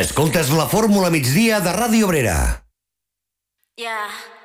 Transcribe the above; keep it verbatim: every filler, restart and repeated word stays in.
Escoltes la Fórmula Migdia de Ràdio Obrera. Yeah.